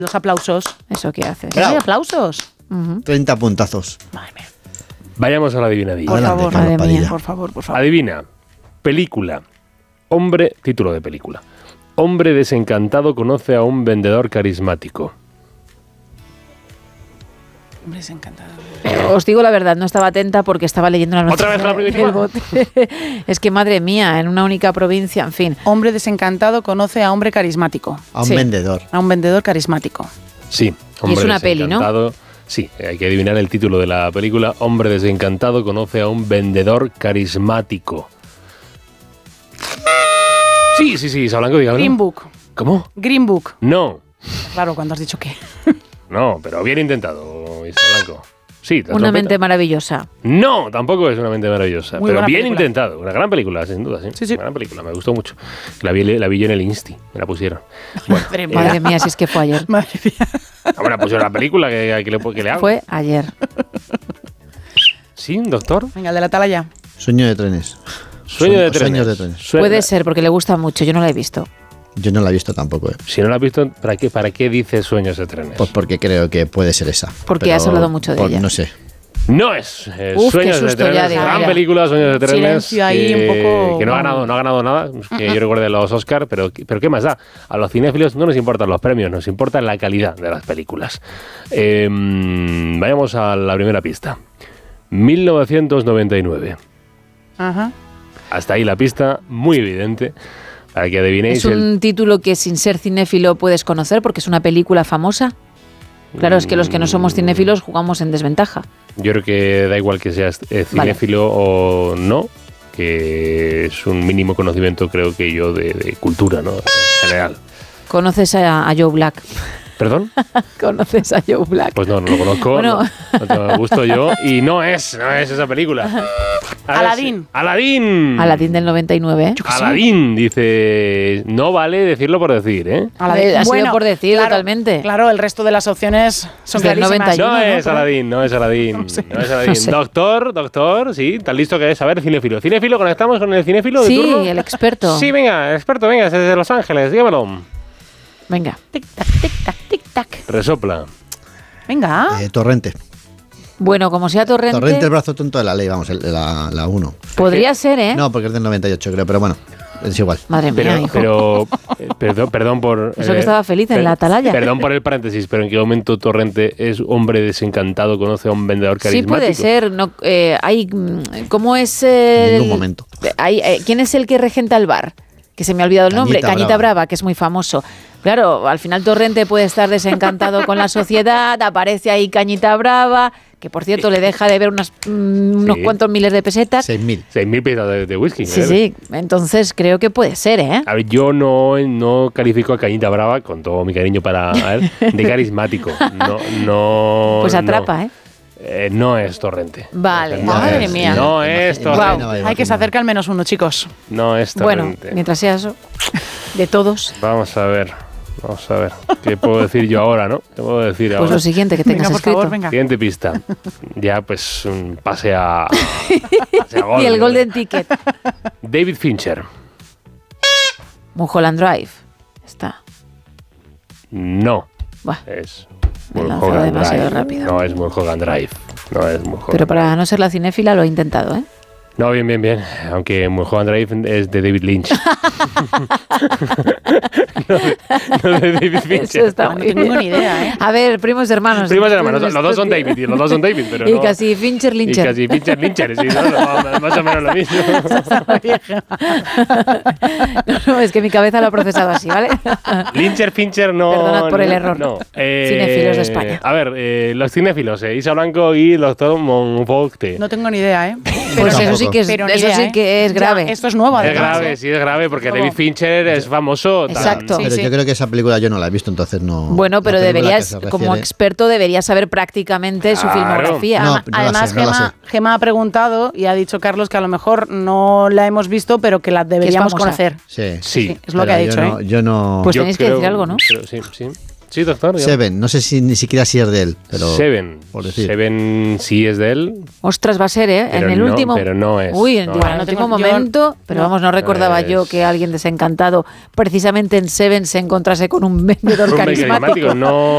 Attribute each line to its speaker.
Speaker 1: Los aplausos.
Speaker 2: ¿Eso qué haces?
Speaker 1: ¿Hay aplausos?
Speaker 3: 30 puntazos.
Speaker 1: Madre mía.
Speaker 4: Vayamos a la adivinadilla.
Speaker 1: Por
Speaker 3: Adelante,
Speaker 1: favor,
Speaker 3: Carlos
Speaker 2: madre mía,
Speaker 3: Padilla.
Speaker 1: por favor, por favor.
Speaker 4: Adivina. Película. Hombre, título de película. Hombre desencantado conoce a un vendedor carismático.
Speaker 1: Hombre, es encantado.
Speaker 2: Os digo la verdad, no estaba atenta porque estaba leyendo la noticia.
Speaker 4: ¿Otra vez la provincia?
Speaker 2: del bote. Es que, madre mía, en una única provincia, en fin.
Speaker 1: Hombre desencantado conoce a hombre carismático.
Speaker 3: A un
Speaker 2: Sí.
Speaker 3: vendedor.
Speaker 1: A un vendedor carismático.
Speaker 4: Sí.
Speaker 2: Y es una peli, ¿no?
Speaker 4: desencantado. Sí, hay que adivinar el título de la película. Hombre desencantado conoce a un vendedor carismático. Sí, Blanco, dígame.
Speaker 1: Green Book.
Speaker 4: ¿Cómo?
Speaker 1: Green Book.
Speaker 4: No,
Speaker 1: Claro, cuando has dicho que.
Speaker 4: no, pero bien intentado, Isa Blanco. Sí, la
Speaker 2: Una
Speaker 4: trompeta.
Speaker 2: mente maravillosa.
Speaker 4: No, tampoco es una mente maravillosa,
Speaker 1: Muy
Speaker 4: pero
Speaker 1: buena
Speaker 4: bien
Speaker 1: película.
Speaker 4: intentado. Una gran película, sin duda, sí.
Speaker 1: Sí.
Speaker 4: Una gran película, me gustó mucho. La vi yo en el Insti, me la pusieron. Bueno,
Speaker 1: Madre mía.
Speaker 2: Madre mía, si es que fue ayer.
Speaker 1: Madre mía.
Speaker 4: me la pusieron la película que le hago.
Speaker 2: Fue ayer.
Speaker 4: Sí, doctor.
Speaker 1: Venga, el de la atalaya.
Speaker 3: Sueño de trenes.
Speaker 4: Sueño de trenes.
Speaker 3: Sueños de trenes.
Speaker 2: Puede ser, porque le gusta mucho. Yo no la he visto.
Speaker 3: Yo no la he visto tampoco.
Speaker 4: Si no la has visto, ¿para qué dices Sueños de trenes?
Speaker 3: Pues porque creo que puede ser esa.
Speaker 2: Porque
Speaker 3: Pero
Speaker 2: has hablado mucho de ella.
Speaker 3: No sé.
Speaker 4: No es
Speaker 2: Uf,
Speaker 4: Sueños
Speaker 2: qué
Speaker 4: de
Speaker 2: susto
Speaker 4: trenes.
Speaker 2: ya, digo,
Speaker 4: Gran
Speaker 2: mira.
Speaker 4: película, Sueños de trenes.
Speaker 1: Silencio ahí, un poco-
Speaker 4: Que no ha ganado nada, que yo recuerde los Oscar, pero ¿qué más da? A los cinéfilos no nos importan los premios, nos importa la calidad de las películas. Vayamos a la primera pista. 1999.
Speaker 1: Ajá.
Speaker 4: Hasta ahí la pista, muy evidente, para que adivinéis
Speaker 2: Es un título que sin ser cinéfilo puedes conocer porque es una película famosa. Claro, es que los que no somos cinéfilos jugamos en desventaja.
Speaker 4: Yo creo que da igual que seas cinéfilo o no, que es un mínimo conocimiento, creo que yo, de cultura, ¿no? En general.
Speaker 2: ¿Conoces a Joe Black?
Speaker 4: ¿Perdón?
Speaker 2: ¿Conoces a Joe Black?
Speaker 4: Pues no lo conozco,
Speaker 2: Bueno.
Speaker 4: no tengo gusto yo, y no es esa película. A ver,
Speaker 1: Aladín.
Speaker 4: sí. Aladín.
Speaker 2: Aladín del 99, ¿eh?
Speaker 4: Aladín, dice, no vale decirlo por decir, ¿eh?
Speaker 2: Ha sido por decir totalmente.
Speaker 1: Claro, el resto de las opciones son
Speaker 2: Del
Speaker 1: clarísimas.
Speaker 2: 91,
Speaker 4: No es
Speaker 2: Pero-
Speaker 4: Aladín, no es Aladín. No es Aladín.
Speaker 2: No sé.
Speaker 4: Doctor, sí, tan listo que es. A ver, cinéfilo. Cinéfilo, ¿conectamos con el cinéfilo de
Speaker 2: Sí,
Speaker 4: turno?
Speaker 2: el experto.
Speaker 4: Sí, venga, experto, venga, desde Los Ángeles, dígamelo.
Speaker 2: Venga.
Speaker 1: Tic-tac, tic-tac, tic-tac.
Speaker 4: Resopla.
Speaker 1: Venga.
Speaker 3: Torrente.
Speaker 2: Bueno, como sea Torrente,
Speaker 3: Torrente, el brazo tonto de la ley, vamos, la 1.
Speaker 2: podría ser, ¿eh?
Speaker 3: No, porque es del 98, creo, pero bueno, es igual.
Speaker 2: Madre mía, hijo.
Speaker 4: Perdón por...
Speaker 2: Eso que estaba feliz en la atalaya.
Speaker 4: Perdón por el paréntesis, pero ¿en qué momento Torrente es hombre desencantado, conoce a un vendedor
Speaker 2: Sí
Speaker 4: carismático?
Speaker 2: puede ser. No, ¿cómo es
Speaker 3: En ningún momento.
Speaker 2: ¿Quién es el que regenta el bar? Que se me ha olvidado el nombre.
Speaker 3: Cañita
Speaker 2: Cañita
Speaker 3: Brava.
Speaker 2: Brava, que es muy famoso. Claro, al final Torrente puede estar desencantado con la sociedad, aparece ahí Cañita Brava, que por cierto le deja de ver unos cuantos miles de pesetas.
Speaker 3: 6.000.
Speaker 4: 6.000 piezas de whisky.
Speaker 2: Sí,
Speaker 4: ¿eh?
Speaker 2: sí. Entonces creo que puede ser, ¿eh?
Speaker 4: A ver, yo no califico a Cañita Brava, con todo mi cariño para él, de carismático. No.
Speaker 2: Pues atrapa,
Speaker 4: no.
Speaker 2: ¿eh?
Speaker 4: No es Torrente.
Speaker 2: Vale.
Speaker 3: No
Speaker 1: Madre
Speaker 3: es,
Speaker 1: mía.
Speaker 4: No es
Speaker 3: Imagina-
Speaker 4: Torrente.
Speaker 3: imagina-
Speaker 1: Hay que se acerca al menos uno, chicos.
Speaker 4: No es
Speaker 2: Bueno,
Speaker 4: Torrente.
Speaker 2: mientras sea eso, de todos,
Speaker 4: Vamos a ver. ¿Qué puedo decir yo ahora, no? ¿Qué puedo decir
Speaker 2: pues
Speaker 4: ahora?
Speaker 2: lo siguiente que tengas
Speaker 1: Venga, por
Speaker 2: escrito.
Speaker 1: favor, venga.
Speaker 4: Siguiente pista. Ya, pues, pase a gol.
Speaker 2: Y el Golden Ticket.
Speaker 4: David Fincher.
Speaker 2: Mulholland Drive. Está.
Speaker 4: No.
Speaker 2: Buah,
Speaker 4: Es
Speaker 2: Me he lanzado
Speaker 4: Mulholland
Speaker 2: demasiado
Speaker 4: Drive.
Speaker 2: rápido.
Speaker 4: No es Mulholland Drive. No es Mulholland
Speaker 2: pero para
Speaker 4: Drive.
Speaker 2: no ser la cinéfila lo he intentado, ¿eh?
Speaker 4: No, bien. Aunque Mulholland Drive es de David Lynch. no de David Fincher.
Speaker 2: Eso está
Speaker 1: No
Speaker 2: muy
Speaker 1: tengo
Speaker 2: bien.
Speaker 1: ni idea, ¿eh?
Speaker 2: A ver, primos hermanos.
Speaker 4: Primos hermanos, los dos son David, y los dos son David, pero
Speaker 2: Y
Speaker 4: no.
Speaker 2: casi Fincher
Speaker 4: Y
Speaker 2: Lyncher.
Speaker 4: casi Fincher, sí, no, más o menos lo mismo.
Speaker 2: No, es que mi cabeza lo ha procesado así, ¿vale?
Speaker 4: Lyncher, Fincher, no.
Speaker 2: Perdonad por el error.
Speaker 4: No.
Speaker 2: Cinéfilos de España.
Speaker 4: A ver, los cinéfilos, Isa Blanco y el doctor Monforte.
Speaker 1: No tengo ni idea, ¿eh?
Speaker 2: Pues eso sí que es,
Speaker 1: Pero ni
Speaker 2: eso
Speaker 1: idea,
Speaker 2: sí
Speaker 1: ¿eh?
Speaker 2: que es
Speaker 1: Ya,
Speaker 2: grave.
Speaker 1: esto es nuevo,
Speaker 4: Es
Speaker 1: además.
Speaker 4: grave,
Speaker 1: ¿eh?
Speaker 4: sí, es grave, porque
Speaker 1: ¿Cómo?
Speaker 4: David Fincher es famoso.
Speaker 2: Exacto.
Speaker 1: Sí,
Speaker 3: Pero
Speaker 1: sí.
Speaker 3: yo creo que esa película yo no la he visto, entonces no.
Speaker 2: Bueno, pero
Speaker 3: la película
Speaker 2: deberías,
Speaker 3: que se
Speaker 2: como
Speaker 3: refiere-
Speaker 2: experto, deberías saber prácticamente su
Speaker 4: Claro.
Speaker 2: filmografía.
Speaker 3: No,
Speaker 1: Además,
Speaker 3: no la sé.
Speaker 1: Gema ha preguntado y ha dicho Carlos que a lo mejor no la hemos visto, pero que la deberíamos
Speaker 2: famosa.
Speaker 1: conocer.
Speaker 3: Sí.
Speaker 4: Sí.
Speaker 1: Es lo que ha
Speaker 3: Pero
Speaker 1: dicho,
Speaker 3: yo no,
Speaker 1: ¿eh?
Speaker 3: yo no.
Speaker 2: Pues
Speaker 4: Yo
Speaker 2: tenéis que decir algo, ¿no?
Speaker 4: Sí. Sí, doctor. dígame.
Speaker 3: Seven, no sé si ni siquiera si es de él, pero.
Speaker 4: Seven.
Speaker 3: por decir.
Speaker 4: Seven sí es de él.
Speaker 2: Ostras, va a ser, ¿eh?
Speaker 4: Pero
Speaker 2: en el
Speaker 4: no,
Speaker 2: último.
Speaker 4: pero no es.
Speaker 2: Uy,
Speaker 4: No
Speaker 2: digo,
Speaker 4: es.
Speaker 2: en el
Speaker 1: No
Speaker 2: último
Speaker 1: tengo- yo-
Speaker 2: momento. Pero
Speaker 1: no.
Speaker 2: vamos, no recordaba
Speaker 4: Es-
Speaker 2: yo que alguien desencantado, precisamente en Seven, se encontrase con un vendedor
Speaker 4: Hombre,
Speaker 2: carismático.
Speaker 4: No,